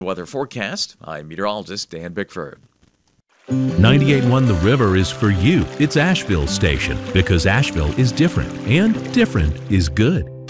Weather forecast. I'm meteorologist Dan Bickford. 98.1 The River is for you. It's Asheville's station because Asheville is different, and different is good.